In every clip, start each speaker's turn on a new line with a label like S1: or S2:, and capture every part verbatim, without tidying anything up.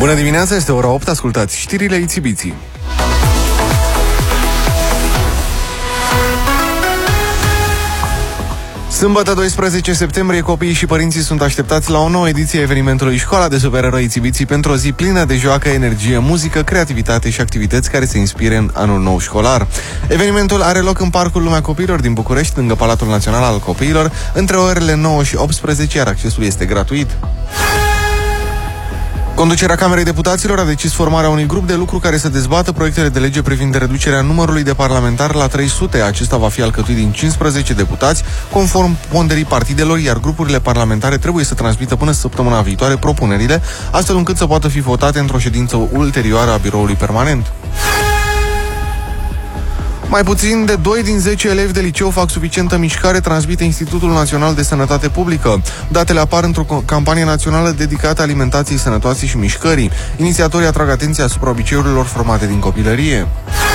S1: Bună dimineața, este ora opt, ascultați știrile Ițibiții. Sâmbătă doisprezece septembrie, copiii și părinții sunt așteptați la o nouă ediție a evenimentului Școala de Supereroi Ițibiții pentru o zi plină de joacă, energie, muzică, creativitate și activități care se inspire în anul nou școlar. Evenimentul are loc în Parcul Lumea Copiilor din București, lângă Palatul Național al Copiilor, între orele nouă și optsprezece, iar accesul este gratuit. Conducerea Camerei Deputaților a decis formarea unui grup de lucru care să dezbată proiectele de lege privind reducerea numărului de parlamentari la trei sute. Acesta va fi alcătuit din cincisprezece deputați, conform ponderii partidelor, iar grupurile parlamentare trebuie să transmită până săptămâna viitoare propunerile, astfel încât să poată fi votate într-o ședință ulterioară a biroului permanent. Mai puțin de doi din zece elevi de liceu fac suficientă mișcare, transmite Institutul Național de Sănătate Publică. Datele apar într-o campanie națională dedicată alimentației sănătoase și mișcării. Inițiatorii atrag atenția asupra obiceiurilor formate din copilărie.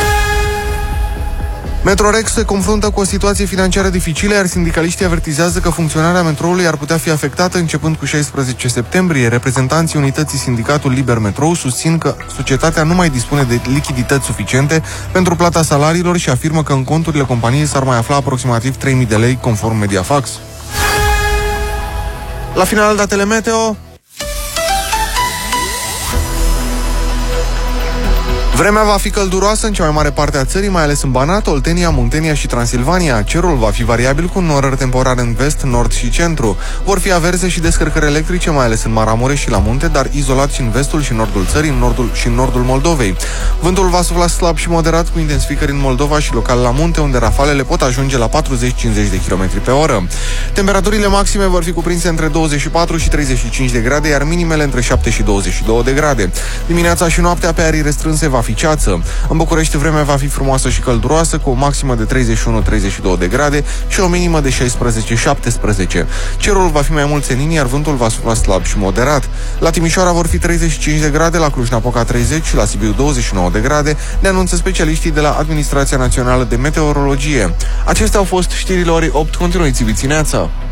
S1: Metrorex se confruntă cu o situație financiară dificilă, iar sindicaliștii avertizează că funcționarea metroului ar putea fi afectată începând cu șaisprezece septembrie. Reprezentanții unității Sindicatul Liber Metrou susțin că societatea nu mai dispune de lichidități suficiente pentru plata salariilor și afirmă că în conturile companiei s-ar mai afla aproximativ trei mii de lei, conform Mediafax. La final, datele meteo. Vremea va fi călduroasă în cea mai mare parte a țării, mai ales în Banat, Oltenia, Muntenia și Transilvania. Cerul va fi variabil cu norări temporare în vest, nord și centru. Vor fi averse și descărcări electrice, mai ales în Maramureș și la munte, dar izolat și în vestul și nordul țării, în nordul și în nordul Moldovei. Vântul va sufla slab și moderat, cu intensificări în Moldova și local la munte, unde rafalele pot ajunge la patruzeci cincizeci de kilometri pe oră. Temperaturile maxime vor fi cuprinse între douăzeci și patru și treizeci și cinci de grade, iar minimele între șapte și douăzeci și două de grade. Dimineața și noaptea pe arii restrânse va fi ceață. În București vremea va fi frumoasă și călduroasă, cu o maximă de treizeci și unu treizeci și doi de grade și o minimă de șaisprezece șaptesprezece. Cerul va fi mai mult senin, iar vântul va sufla slab și moderat. La Timișoara vor fi treizeci și cinci de grade, la Cluj-Napoca treizeci și la Sibiu douăzeci și nouă de grade, ne anunță specialiștii de la Administrația Națională de Meteorologie. Acestea au fost știrile orei opt. Continuați, Ițibițineața!